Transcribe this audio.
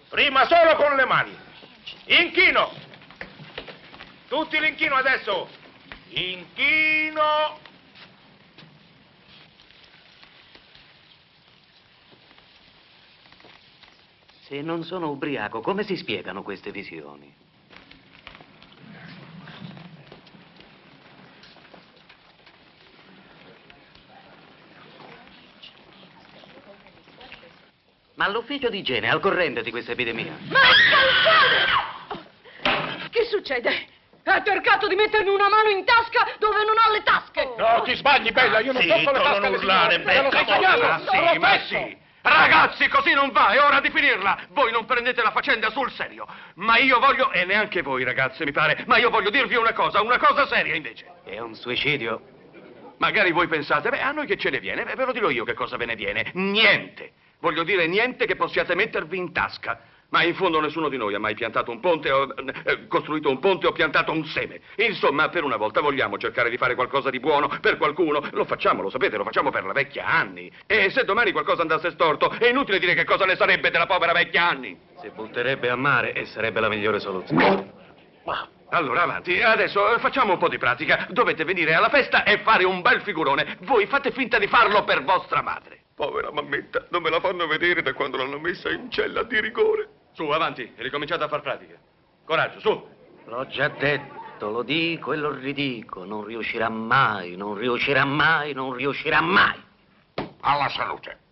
Prima solo con le mani. Inchino. Tutti l'inchino adesso. Inchino. Se non sono ubriaco, come si spiegano queste visioni? Ma l'ufficio di igiene è al corrente di questa epidemia? Ma calzone! Che succede? Ha cercato di mettermi una mano in tasca dove non ho le tasche! No, ti sbagli, bella, io non tocco le tasche. Non urlare, Becca. Sì, ma sì. Ragazzi, così non va, è ora di finirla. Voi non prendete la faccenda sul serio. Ma io voglio, e neanche voi ragazze mi pare, ma io voglio dirvi una cosa seria invece. È un suicidio? Magari voi pensate, beh, a noi che ce ne viene? Beh, ve lo dirò io che cosa ve ne viene. Niente. Voglio dire niente che possiate mettervi in tasca. Ma in fondo nessuno di noi ha mai piantato un ponte, o costruito un ponte o piantato un seme. Insomma, per una volta vogliamo cercare di fare qualcosa di buono per qualcuno. Lo facciamo, lo sapete, lo facciamo per la vecchia Anni. E se domani qualcosa andasse storto, è inutile dire che cosa ne sarebbe della povera vecchia Anni. Si butterebbe a mare e sarebbe la migliore soluzione. Allora, avanti. Adesso facciamo un po' di pratica. Dovete venire alla festa e fare un bel figurone. Voi fate finta di farlo per vostra madre. Povera mammetta, non me la fanno vedere da quando l'hanno messa in cella di rigore. Su, avanti, e ricominciate a far pratica. Coraggio, su. L'ho già detto, lo dico e lo ridico. Non riuscirà mai, non riuscirà mai, non riuscirà mai. Alla salute.